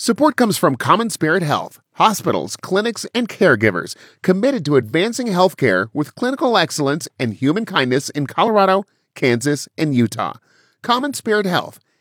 Support comes from Common Spirit Health, hospitals, clinics, and caregivers committed to advancing healthcare with clinical excellence and human kindness in Colorado, Kansas, and Utah. Common Spirit Health,